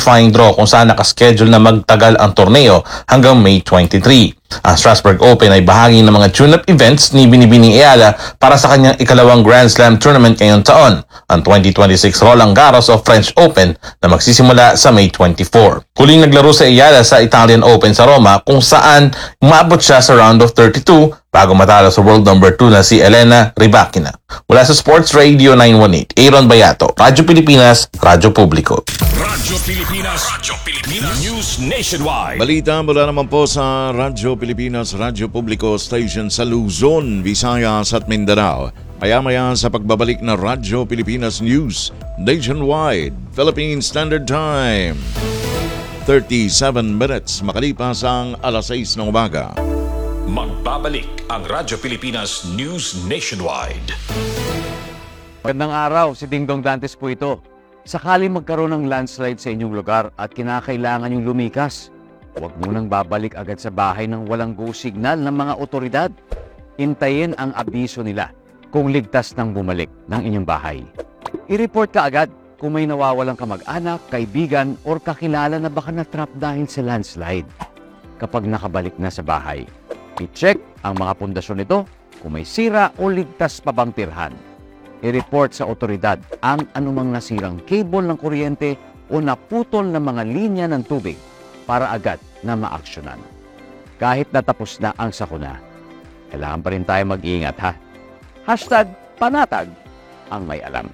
qualifying draw kung saan nakaschedule na magtagal ang torneo hanggang May 23. Ang Strasbourg Open ay bahagi ng mga tune-up events ni Binibining Ayala para sa kanyang ikalawang Grand Slam tournament ngayong taon, ang 2026 Roland Garros o French Open na magsisimula sa May 24. Huling naglaro sa Ayala sa Italian Open sa Roma kung saan umabot siya sa round of 32 bago matalo sa world number 2 na si Elena Rybakina. Mula sa Sports Radio 918, Aaron Bayato, Radyo Pilipinas, Radyo Publiko. Radyo Pilipinas News Nationwide. Balita mula naman po sa Radyo Pilipinas, Radyo Publiko Station sa Luzon, Visayas at Mindanao. Maya-maya sa pagbabalik na Radyo Pilipinas News Nationwide, Philippine Standard Time. 37 minutes makalipas ang alas 6 ng umaga. Magbabalik ang Radyo Pilipinas News Nationwide. Magandang araw, si Dingdong Dantes po ito. Sakali magkaroon ng landslide sa inyong lugar at kinakailangan yung lumikas, huwag munang babalik agad sa bahay ng walang go signal ng mga otoridad. Hintayin ang abiso nila kung ligtas nang bumalik ng inyong bahay. I-report ka agad kung may nawawalang kamag-anak, kaibigan, or kakilala na baka na-trap dahil sa landslide. Kapag nakabalik na sa bahay, i-check ang mga pundasyon nito kung may sira o ligtas pa bang tirhan. I-report sa otoridad ang anumang nasirang cable ng kuryente o naputol na mga linya ng tubig para agad na maaksyonan. Kahit natapos na ang sakuna, kailangan pa rin tayo mag-iingat ha. #panatag ang may alam.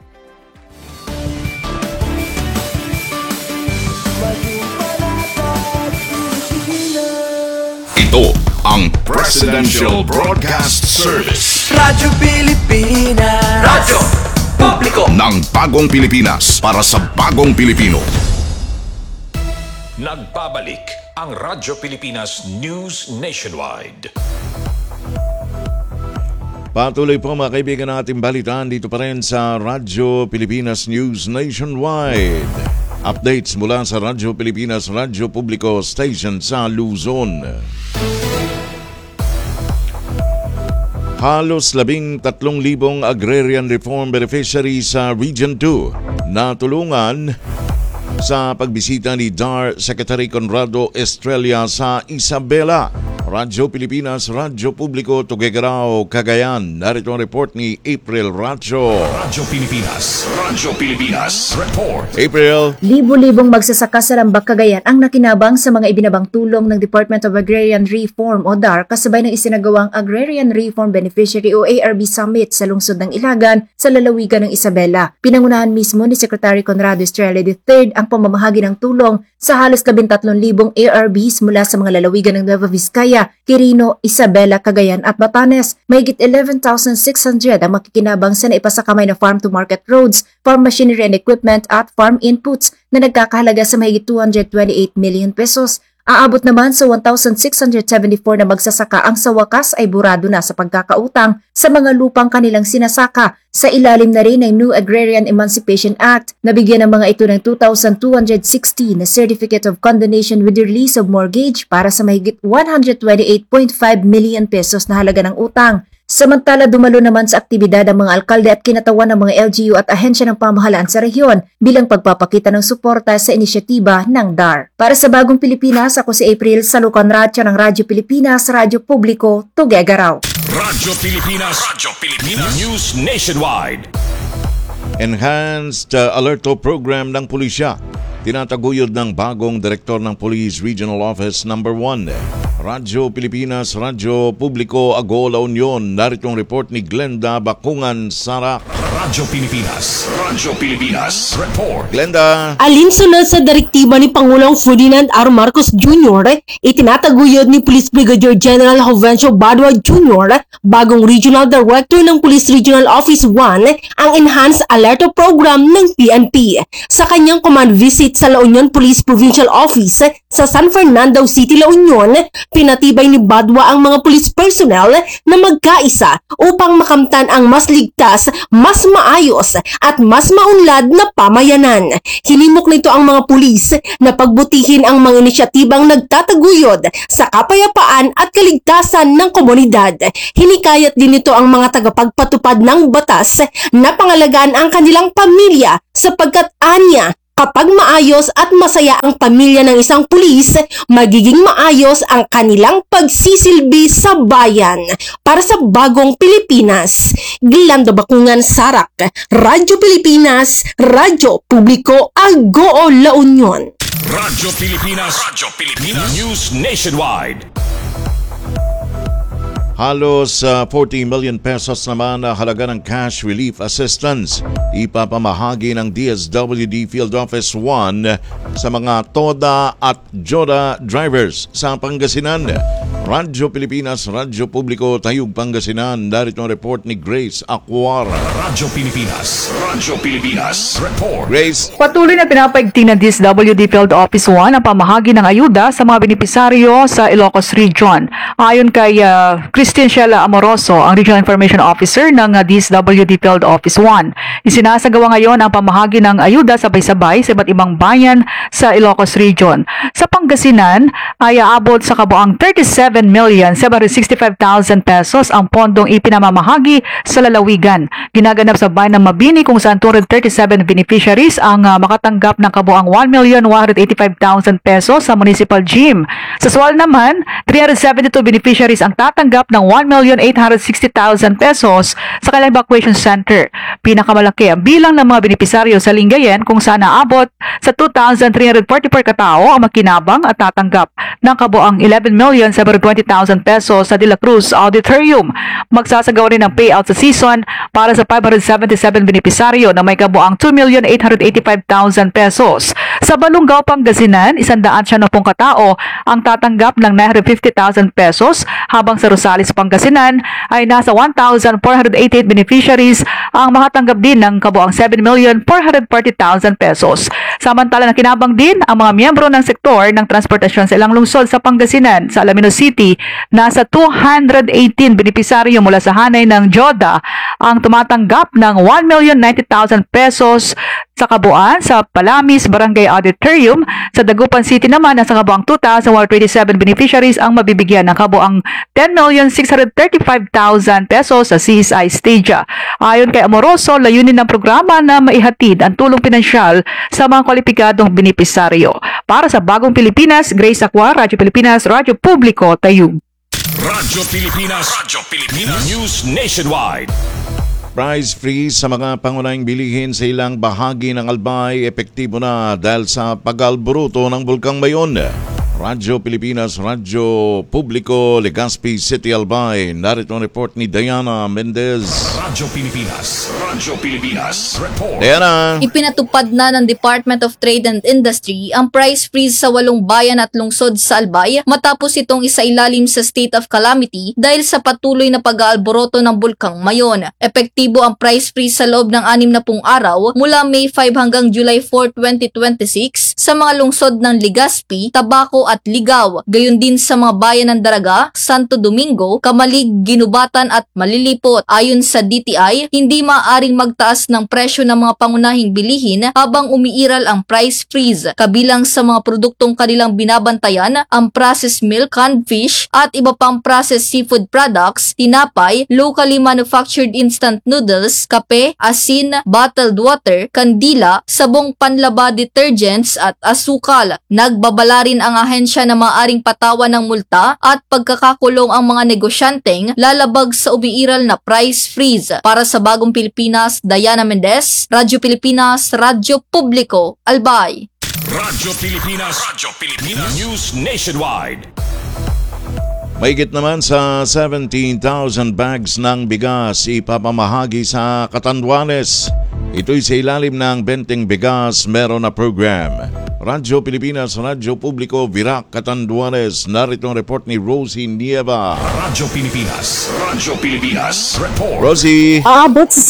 Ito ang Presidential Broadcast Service. Radyo Pilipinas. Radyo Publiko Ng bagong Pilipinas para sa bagong Pilipino. Nagbabalik ang Radyo Pilipinas News Nationwide. Patuloy po mga kaibigan ng ating balitaan dito pa rin sa Radyo Pilipinas News Nationwide. Updates mula sa Radyo Pilipinas, Radyo Publiko Station sa Luzon. Halos 13,000 agrarian reform beneficiaries sa Region 2 na tulungan sa pagbisita ni DAR Secretary Conrado Estrella sa Isabela. Radyo Pilipinas, Radyo Publiko, Tuguegarao, Cagayan. Narito ang report ni April Racho. Radyo Pilipinas Report. April. Libo-libong magsasaka sa Lambak, Cagayan ang nakinabang sa mga ibinabang tulong ng Department of Agrarian Reform o DAR kasabay ng isinagawang Agrarian Reform Beneficiary o ARB Summit sa lungsod ng Ilagan sa lalawigan ng Isabela. Pinangunahan mismo ni Secretary Conrado Estrella III ang pamamahagi ng tulong sa halos 13,000 ARBs mula sa mga lalawigan ng Nueva Vizcaya, Quirino, Isabela, Cagayan at Batanes. Mahigit 11,600 ang makikinabang sa naipasakamay na farm-to-market roads, farm machinery and equipment at farm inputs na nagkakahalaga sa mahigit 228 million pesos. Aabot naman sa 1,674 na magsasaka ang sa wakas ay burado na sa pagkakautang sa mga lupang kanilang sinasaka sa ilalim na rin ng New Agrarian Emancipation Act. Nabigyan ng mga ito ng 2,260 na Certificate of Condonation with Release of Mortgage para sa mahigit 128.5 million pesos na halaga ng utang. Samantala, dumalo naman sa aktibidad ang mga alkalde at kinatawan ng mga LGU at ahensya ng pamahalaan sa rehiyon bilang pagpapakita ng suporta sa inisyatiba ng DAR. Para sa Bagong Pilipinas, ako si April Salucan Racho ng Radyo Pilipinas, Radyo Publiko, Tuguegarao. Radyo Pilipinas News Nationwide. Enhanced Alerto Program ng Pulisya. Tinataguyod ng bagong direktor ng Police Regional Office No. 1. Radyo Pilipinas, Radyo Publiko, Agola Union. Narito ang report ni Glenda Bakungan Sara. Radyo Pilipinas Report. Glenda. Alinsunod sa direktiba ni Pangulong Ferdinand R. Marcos Jr., itinataguyod ni Police Brigadier General Jovencio Badua Jr., bagong Regional Director ng Police Regional Office 1, ang Enhanced Alerto Program ng PNP. Sa kanyang command visit sa La Union Police Provincial Office sa San Fernando City, La Union, pinatibay ni Badwa ang mga police personnel na magkaisa upang makamtan ang mas ligtas, mas maayos at mas maunlad na pamayanan. Hinimok nito ang mga pulis na pagbutihin ang mga inisyatibang nagtataguyod sa kapayapaan at kaligtasan ng komunidad. Hinikayat din nito ang mga tagapagpatupad ng batas na pangalagaan ang kanilang pamilya sapagkat anya, Kapag maayos at masaya ang pamilya ng isang pulis, magiging maayos ang kanilang pagsisilbi sa bayan. Para sa Bagong Pilipinas, Glando Bakungan Sarak, Radyo Pilipinas, Radyo Publiko, Agoo, La Union. Radyo Pilipinas. News Nationwide. Halos 40 million pesos naman na halaga ng cash relief assistance ipapamahagi ng DSWD Field Office 1 sa mga TODA at JODA drivers sa Pangasinan. Radyo Pilipinas, Radyo Publiko, Tayug, Pangasinan. Narito ang report ni Grace Aquara. Radyo Pilipinas. Report. Grace, Patuloy na pinapaigting ng DSWD Field Office 1 ang pamahagi ng ayuda sa mga benepisaryo sa Ilocos Region. Ayon kay Christine Shela Amoroso, ang Regional Information Officer ng DSWD Field Office 1. Isinasagawa ngayon ang pamahagi ng ayuda sabay-sabay sa iba't ibang bayan sa Ilocos Region. Sa Pangasinan ay aabot sa kabuang 37,765,000 pesos ang pondong ipinamamahagi sa lalawigan. Ginaganap sa bayan ng Mabini kung saan 237 beneficiaries ang makatanggap ng kabuang 1,185,000 pesos sa municipal gym. Sa Sual naman, 372 beneficiaries ang tatanggap ng 1,860,000 pesos sa kanilang evacuation center. Pinakamalaki ang bilang ng mga benepisaryo sa Lingayen kung saan naabot sa 2,344 katao ang makinabang at tatanggap ng kabuang 11,720,000 pesos sa De La Cruz Auditorium. Magsasagawa rin ng payout sa season para sa 577 benepisaryo na may kabuang 2,885,000 pesos. Sa Balungaw, Pangasinan, 190 katao ang tatanggap ng 950,000 pesos habang sa Rosales, Pangasinan ay nasa 1,488 beneficiaries ang makatanggap din ng kabuang 7,440,000 pesos. Samantala nakinabang din ang mga miyembro ng sektor ng transportasyon sa ilang lungsod sa Pangasinan. Sa Alaminos City, nasa 218 benepisaryo mula sa hanay ng JODA ang tumatanggap ng 1,090,000 pesos sa kabuuan. Sa Palamis Barangay Auditorium, sa Dagupan City naman nasa kabuang 2,127 beneficiaries ang mabibigyan ng kabuang 10,635,000 pesos sa CSI Stadia. Ayon kay Amoroso, layunin ng programa na maihatid ang tulong pinansyal sa mga kwalipikadong benepisaryo. Para sa Bagong Pilipinas, Grace Aqua, Radyo Pilipinas, Radyo Publiko, Tayug. Radyo Pilipinas. News Nationwide. price freeze sa mga pangunahing bilihin sa ilang bahagi ng Albay epektibo na dahil sa pag-alboruto ng Bulkang Mayon. Radyo Pilipinas, Radyo Publiko, Legazpi City, Albay. Narito ang report ni Diana Mendez. Radyo Pilipinas. Report. Diana! Ipinatupad na ng Department of Trade and Industry ang price freeze sa 8 bayan at lungsod sa Albay matapos itong isailalim sa state of calamity dahil sa patuloy na pag-aalboroto ng Bulkang Mayon. Epektibo ang price freeze sa loob ng 60 araw mula May 5 hanggang July 4, 2026 sa mga lungsod ng Legazpi, Tabaco at Ligao. Gayon din sa mga bayan ng Daraga, Santo Domingo, Kamalig, Ginubatan at Malilipot. Ayon sa DTI, hindi maaaring magtaas ng presyo ng mga pangunahing bilihin habang umiiral ang price freeze. Kabilang sa mga produktong kanilang binabantayan ang processed milk, canned fish at iba pang processed seafood products, tinapay, locally manufactured instant noodles, kape, asin, bottled water, kandila, sabong panlaba detergents at asukal. Nagbabala rin ang ahensya na maaring patawan ng multa at pagkakakulong ang mga negosyanteng lalabag sa umiiral na price freeze. Para sa Bagong Pilipinas, Diana Mendez, Radyo Pilipinas, Radyo Publiko, Albay. Radyo Pilipinas. News Nationwide. Mahigit naman sa 17,000 bags ng bigas ipapamahagi sa Catanduanes. Ito'y sa ilalim ng Benteng Bigas Meron na Program. Radyo Pilipinas, Radyo Publiko, Virac, Catanduanes. Narito ang report ni Rosie Nieva. Radyo Pilipinas. Report. Rosie! Aabot sa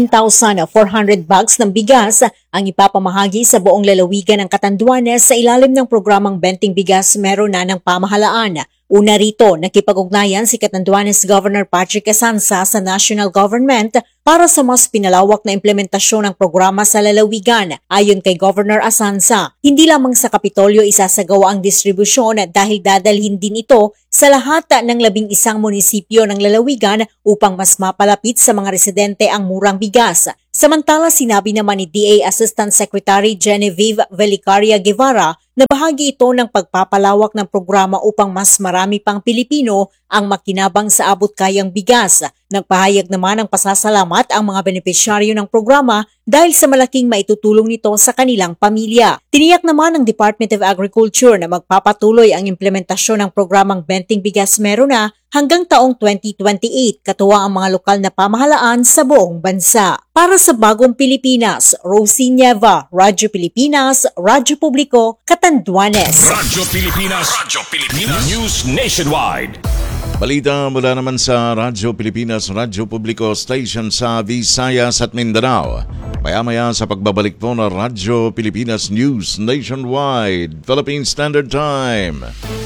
17,400 bags ng bigas ang ipapamahagi sa buong lalawigan ng Catanduanes sa ilalim ng programang Benteng Bigas Meron na ng pamahalaan. Una rito, nakipag-ugnayan si Catanduanes Governor Patrick Asanza sa national government para sa mas pinalawak na implementasyon ng programa sa lalawigan. Ayon kay Governor Asanza, hindi lamang sa Kapitolyo isasagawa ang distribusyon dahil dadalhin din ito sa lahat ng 11 munisipyo ng lalawigan upang mas mapalapit sa mga residente ang murang bigas. Samantala, sinabi naman ni DA Assistant Secretary Genevieve Velicaria Guevara na bahagi ito ng pagpapalawak ng programa upang mas marami pang Pilipino ang makinabang sa abot-kayang bigas. Nagpahayag naman ng pasasalamat ang mga benepisyaryo ng programa dahil sa malaking maitutulong nito sa kanilang pamilya. Tiniyak naman ng Department of Agriculture na magpapatuloy ang implementasyon ng programang Benting Bigas Meron Na hanggang taong 2028, katuwang ang mga lokal na pamahalaan sa buong bansa. Para sa Bagong Pilipinas, Rosie Nieva, Radyo Pilipinas, Radyo Publiko, Catanduanes. Radyo Pilipinas. Radyo Pilipinas. News Nationwide. Balita mula naman sa Radyo Pilipinas, Radyo Publiko Station sa Visayas at Mindanao. Maya-maya sa pagbabalik po ng Radyo Pilipinas News Nationwide, Philippine Standard Time.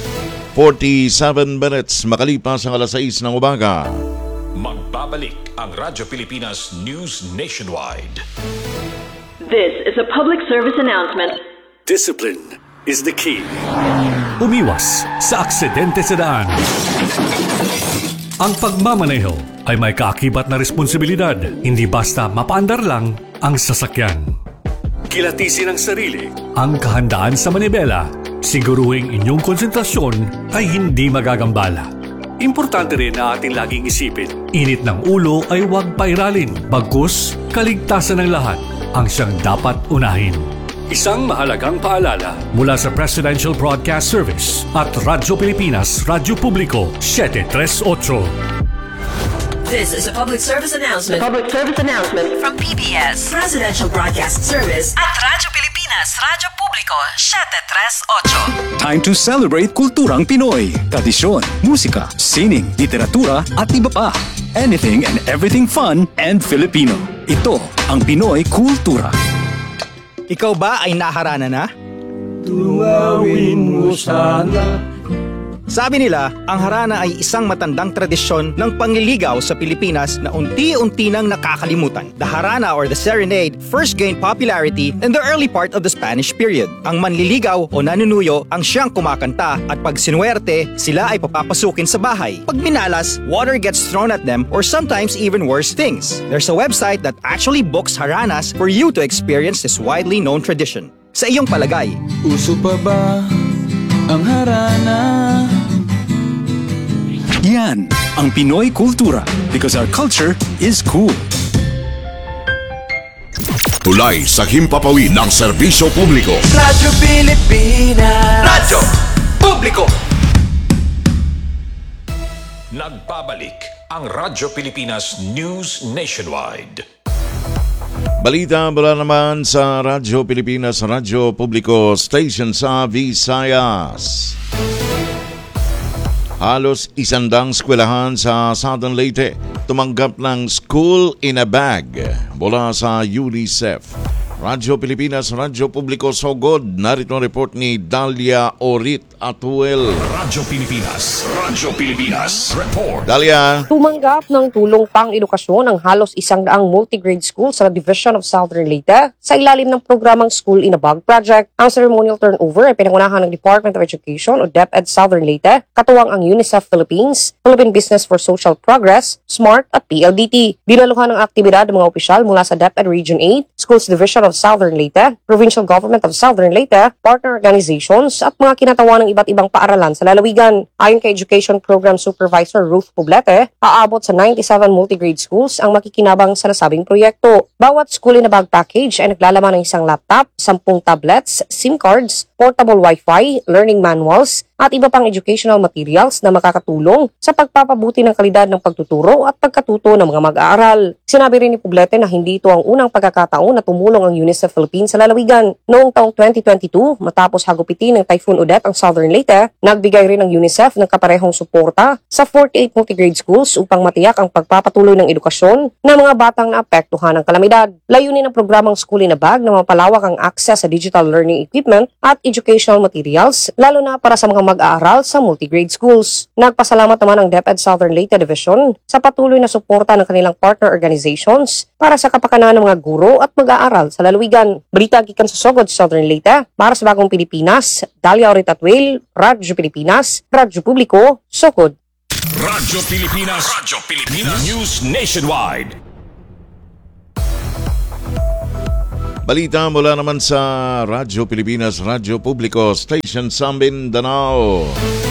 47 minutes makalipas ang alas 6 ng umaga. Magbabalik ang Radyo Pilipinas News Nationwide. This is a public service announcement. Discipline is the key. Umiwas sa aksidente sa daan. Ang pagmamaneho ay may kaakibat na responsibilidad, hindi basta mapaandar lang ang sasakyan. Kilatisin ang sarili, ang kahandaan sa manibela, siguruhing inyong konsentrasyon ay hindi magagambala. Importante rin na ating laging isipin, init ng ulo ay huwag pairalin, bagkus kaligtasan ng lahat ang siyang dapat unahin. Isang mahalagang paalala mula sa Presidential Broadcast Service at Radyo Pilipinas, Radyo Publiko, 738. This is a public service announcement. Public service announcement from PBS, Presidential Broadcast Service at Radyo Pilipinas, Radyo Publiko, 738. Time to celebrate kulturang Pinoy, tradisyon, musika, sining, literatura at iba pa. Anything and everything fun and Filipino. Ito ang Pinoy Kultura. Ikaw ba ay naharana na? Tunawin mo sana. Sabi nila, ang harana ay isang matandang tradisyon ng pangliligaw sa Pilipinas na unti-unti nang nakakalimutan. The harana or the serenade first gained popularity in the early part of the Spanish period. Ang manliligaw o nanunuyo ang siyang kumakanta at pag sinuwerte, sila ay papapasukin sa bahay. Pag minalas, water gets thrown at them or sometimes even worse things. There's a website that actually books haranas for you to experience this widely known tradition. Sa iyong palagay, uso pa ba ang harana? Yan ang Pinoy Kultura because our culture is cool. Tulay sa himpapawid ng serbisyo publiko. Radyo Pilipinas. Radyo Publiko. Nagbabalik ang Radyo Pilipinas News Nationwide. Balita mula naman sa Radyo Pilipinas, Radyo Publiko Station sa Visayas. Halos 100 eskwelahan sa Southern Leyte tumanggap ng School in a Bag mula sa UNICEF. Radyo Pilipinas, Radyo Publiko Sogod. Narito ang report ni Dalia Orit Atuel. Radyo Pilipinas, Radyo Pilipinas Report. Dalia. Tumanggap ng tulong pang edukasyon ang halos 100 multi-grade school sa Division of Southern Leyte sa ilalim ng programang School in a Bag Project. Ang ceremonial turnover ay pinangunahan ng Department of Education o DepEd Southern Leyte, katuwang ang UNICEF Philippines, Philippine Business for Social Progress, SMART at PLDT. Dinaluhan ng aktibidad ng mga opisyal mula sa DepEd Region 8, Schools Division of Southern Leyte, Provincial Government of Southern Leyte, partner organizations at mga kinatawan ng iba't ibang paaralan sa lalawigan. Ayon kay Education Program Supervisor Ruth Poblete, aabot sa 97 multi-grade schools ang makikinabang sa nasabing proyekto. Bawat school in a bag package ay naglalaman ng isang laptop, 10 tablets, SIM cards, portable Wi-Fi, learning manuals, at iba pang educational materials na makakatulong sa pagpapabuti ng kalidad ng pagtuturo at pagkatuto ng mga mag-aaral. Sinabi rin ni Poblete na hindi ito ang unang pagkakataon na tumulong ang UNICEF Philippines sa lalawigan. Noong taong 2022, matapos hagupitin ng Typhoon Odette ang Southern Leyte, nagbigay rin ang UNICEF ng kaparehong suporta sa 48 multi-grade schools upang matiyak ang pagpapatuloy ng edukasyon ng mga batang naapektuhan ng kalamidad. Layunin ng programang School in a Bag na mapalawak ang access sa digital learning equipment at educational materials, lalo na para sa mga mag-aaral sa multi-grade schools. Nagpasalamat naman ang DepEd Southern Leyte Division sa patuloy na suporta ng kanilang partner organizations para sa kapakanan ng mga guro at mag-aaral sa lalawigan. Balita gikan sa Sogod, Southern Leyte, para sa Bagong Pilipinas, Dalia Orit Atuel, Radyo Pilipinas, Radyo Publiko, Sogod. Radyo Pilipinas, Radyo Pilipinas News Nationwide. Balita mula naman sa Radyo Pilipinas, Radyo Publiko, Station sa Mindanao.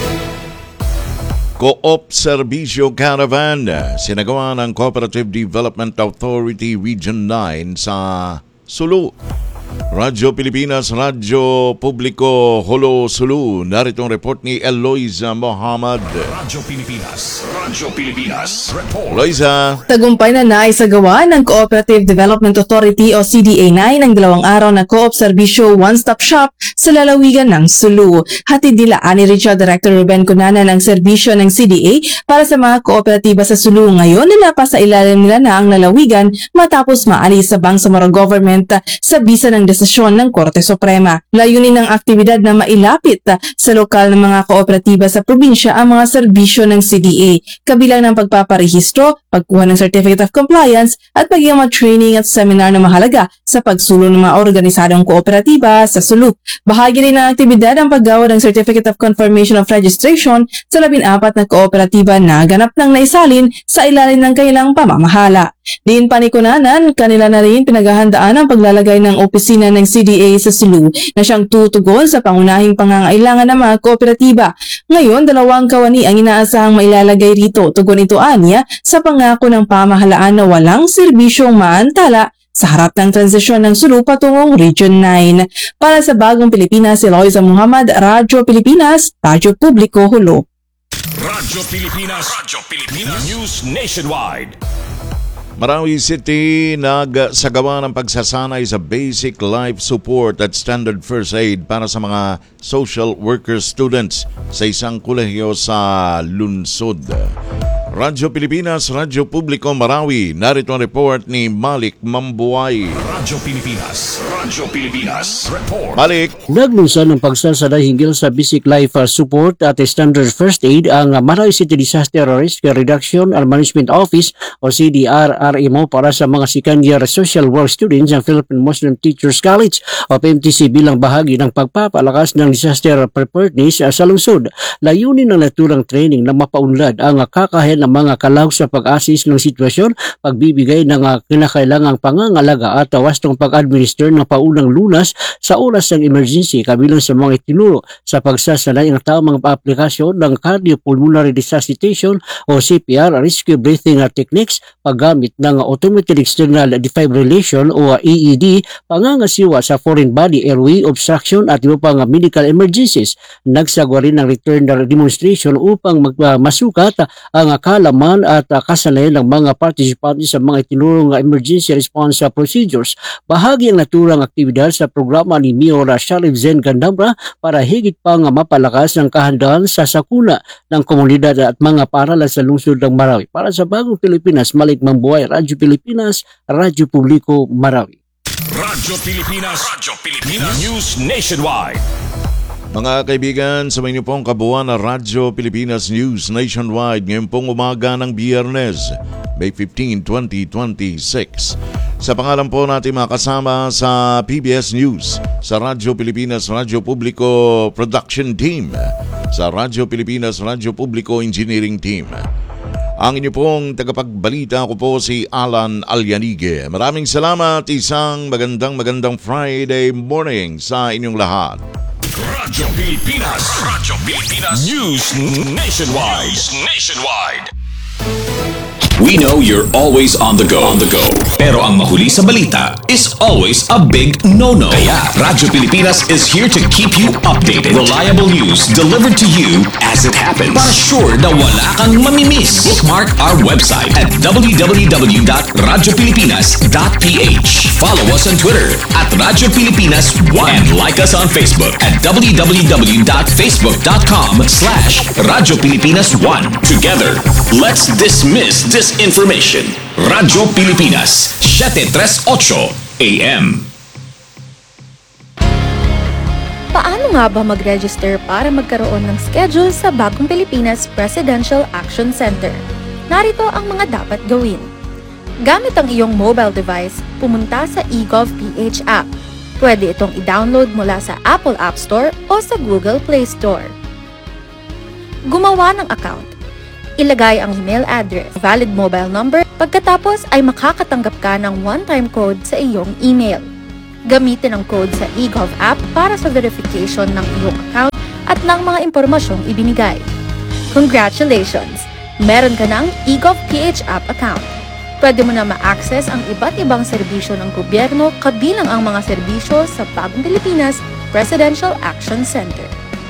Co-op Servicio Caravan, sinagawa ng Cooperative Development Authority Region 9 sa Sulu. Radyo Pilipinas, Radyo Publiko, Holo Sulu. Narito ang report ni Eloisa Mohammed. Radyo Pilipinas, Radyo Pilipinas, report. Eloisa. Tagumpay na naisagawa ng Cooperative Development Authority o CDA9 ang 2 araw na Co-op Servicio One-Stop Shop sa lalawigan ng Sulu. Hatid nila ani Richard Director Ruben Cunana ng serbisyo ng CDA para sa mga kooperatiba sa Sulu. Ngayon nila pa sa ilalim nila na ang lalawigan matapos maalis sa Bangsamoro Government sa bisa ng desisyon ng Korte Suprema. Layunin ng aktibidad na mailapit sa lokal ng mga kooperatiba sa probinsya ang mga serbisyo ng CDA, kabilang ng pagpaparehistro, pagkuha ng Certificate of Compliance at pagiging training at seminar na mahalaga sa pagsulong ng mga organisadong kooperatiba sa Sulu. Bahagi rin ng aktibidad ang paggawa ng Certificate of Confirmation of Registration sa 14 na kooperatiba na ganap ng naisalin sa ilalim ng kanilang pamamahala. Diin pa ni Cunanan, kanila na rin pinaghahandaan ang paglalagay ng opisina ng CDA sa Sulu na siyang tutugon sa pangunahing pangangailangan ng mga kooperatiba. Ngayon, 2 kawani ang inaasahang mailalagay rito. Tugon ito anya sa pangako ng pamahalaan na walang serbisyong maantala sa harap ng transisyon ng Sulu patungong Region 9. Para sa Bagong Pilipinas, Eloisa Muhammad, Radyo Pilipinas, Radyo Publiko, Hulo. Radyo Pilipinas, News Nationwide. Marawi City nagsagawa ng pagsasanay sa basic life support at standard first aid para sa mga social worker students sa isang kolehiyo sa lungsod. Radyo Pilipinas, Radyo Publiko, Marawi. Narito ang report ni Malik Mambuay. Radyo Pilipinas, report. Malik. Naglunsan ng pagsasanay hinggil sa basic life support at standard first aid ang Marawi City Disaster Risk Reduction and Management Office o CDRRMO para sa mga second year social work students ng Philippine Muslim Teachers College o PMTC bilang bahagi ng pagpapalakas ng disaster preparedness sa lungsod. Layunin ng naturang training na mapaunlad ang kakayahan ng mga kalahok sa pag-assist ng sitwasyon, pagbibigay ng kinakailangang pangangalaga at wastong pag-administer ng paunang lunas sa oras ng emergency, kabilang sa mga itinuro sa pagsasanay ng tamang aplikasyon ng cardiopulmonary resuscitation o CPR, rescue breathing techniques, paggamit ng automated external defibrillation o AED, pangangasiwa sa foreign body airway obstruction at iba pang medical emergencies. Nagsagwa rin ng return demonstration upang masukat ang kalaman at kasanayan ng mga participants sa mga itinurong emergency response procedures. Bahagi ang naturang aktibidad sa programa ni Mayor Sharif Zen Gandamra para higit pang mapalakas ang kahandaan sa sakuna ng komunidad at mga paaralan sa lungsod ng Marawi. Para sa Bagong Pilipinas, Malik Mambuay, Radyo Pilipinas, Radyo Publiko, Marawi. Radyo Pilipinas, News Nationwide. Mga kaibigan, sa inyo pong kabuuan na Radyo Pilipinas News Nationwide ngayon pong umaga ng Biyernes, May 15, 2026. Sa pangalan po natin mga kasama sa PBS News, sa Radyo Pilipinas, Radyo Publiko Production Team, sa Radyo Pilipinas, Radyo Publiko Engineering Team. Ang inyo pong tagapagbalita ko po si Alan Alyanige. Maraming salamat, isang magandang Friday morning sa inyong lahat. Radyo Pilipinas, News Nationwide. We know you're always on the go. Pero ang mahuli sa balita is always a big no-no. Kaya Radyo Pilipinas is here to keep you updated. Reliable news delivered to you as it happens. Para sure na wala kang mamimiss. Bookmark our website at www.radiopilipinas.ph. Follow us on Twitter at Radyo Pilipinas 1 and like us on Facebook at www.facebook.com/Radyo Pilipinas 1. Together, let's dismiss disinformation. Radyo Pilipinas, 738 AM. Paano nga ba mag-register para magkaroon ng schedule sa Bagong Pilipinas Presidential Action Center? Narito ang mga dapat gawin. Gamit ang iyong mobile device, pumunta sa eGov.ph app. Pwede itong i-download mula sa Apple App Store o sa Google Play Store. Gumawa ng account. Ilagay ang email address, valid mobile number, pagkatapos ay makakatanggap ka ng one-time code sa iyong email. Gamitin ang code sa eGov app para sa verification ng iyong account at ng mga impormasyong ibinigay. Congratulations! Meron ka ng eGov PH app account. Pwede mo na ma-access ang iba't ibang serbisyo ng gobyerno kabilang ang mga serbisyo sa Bagong Pilipinas Presidential Action Center.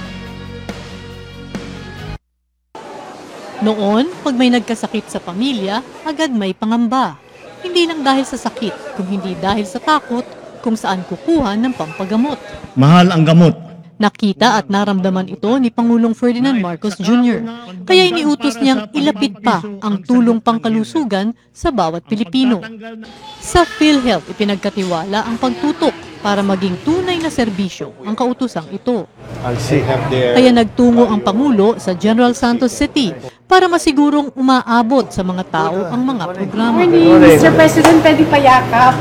Noon, pag may nagkasakit sa pamilya, agad may pangamba. Hindi lang dahil sa sakit, kung hindi dahil sa takot kung saan kukuha ng pampagamot. Mahal ang gamot. Nakita at naramdaman ito ni Pangulong Ferdinand Marcos Jr. Kaya iniutos niyang ilapit pa ang tulong pangkalusugan sa bawat Pilipino. Sa PhilHealth, ipinagkatiwala ang pagtutok para maging tunay na serbisyo ang kautusang ito. Kaya nagtungo ang Pangulo sa General Santos City para masigurong umaabot sa mga tao ang mga programa. Mr. President, pwede pa yakap.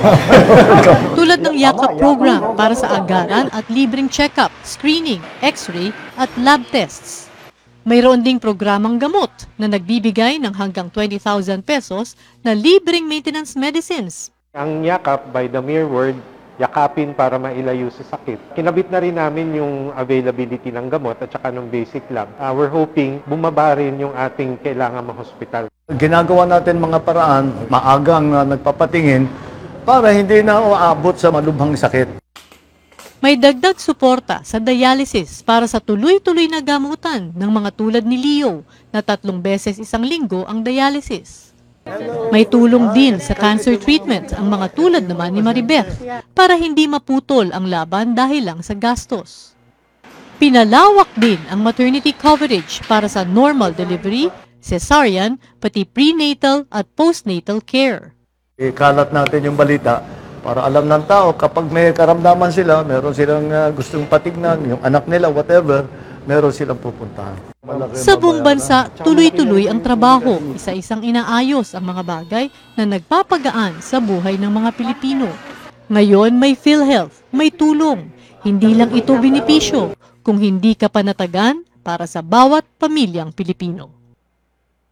Tulad ng yakap program para sa agaran at libreng check-up, screening, x-ray at lab tests. Mayroon ding programang gamot na nagbibigay ng hanggang 20,000 pesos na libreng maintenance medicines. Ang yakap, by the mere word, yakapin para mailayo sa sakit. Kinabit na rin namin yung availability ng gamot at saka ng basic lab. We're hoping bumaba rin yung ating kailangan ma-hospital. Ginagawa natin mga paraan, maagang nagpapatingin para hindi na uabot sa malubhang sakit. May dagdag suporta sa dialysis para sa tuloy-tuloy na gamutan ng mga tulad ni Leo na 3 beses isang linggo ang dialysis. May tulong din sa cancer treatment ang mga tulad naman ni Maribeth para hindi maputol ang laban dahil lang sa gastos. Pinalawak din ang maternity coverage para sa normal delivery, cesarean, pati prenatal at postnatal care. Ikalat natin yung balita para alam ng tao kapag may karamdaman sila, meron silang gustong patignan, yung anak nila, whatever, meron silang pupuntahan. Sa buong bansa, tuloy-tuloy ang trabaho, isa-isang inaayos ang mga bagay na nagpapagaan sa buhay ng mga Pilipino. Ngayon may PhilHealth, may tulong. Hindi lang ito benepisyo, kung hindi ka panatagan para sa bawat pamilyang Pilipino.